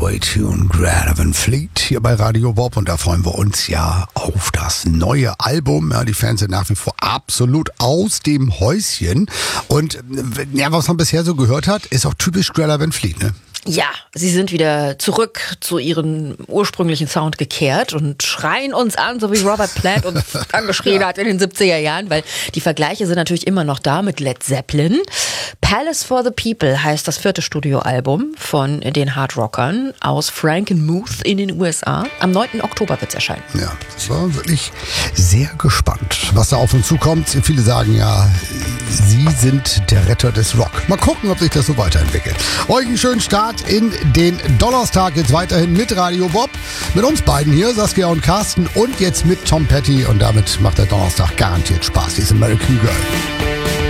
Highway Tune, Greta Van Fleet hier bei Radio Bob und da freuen wir uns ja auf das neue Album. Ja, die Fans sind nach wie vor absolut aus dem Häuschen und ja, was man bisher so gehört hat, ist auch typisch Greta Van Fleet, ne? Ja, sie sind wieder zurück zu ihrem ursprünglichen Sound gekehrt und schreien uns an, so wie Robert Plant uns angeschrien hat in den 70er Jahren, weil die Vergleiche sind natürlich immer noch da mit Led Zeppelin. Palace for the People heißt das 4. Studioalbum von den Hardrockern aus Frankenmuth in den USA. Am 9. Oktober wird es erscheinen. Ja, das war wirklich sehr gespannt, was da auf uns zukommt. Viele sagen ja, sie sind der Retter des Rock. Mal gucken, ob sich das so weiterentwickelt. Euch einen schönen Start in den Donnerstag jetzt weiterhin mit Radio Bob. Mit uns beiden hier, Saskia und Carsten und jetzt mit Tom Petty und damit macht der Donnerstag garantiert Spaß. Dies ist American Girl.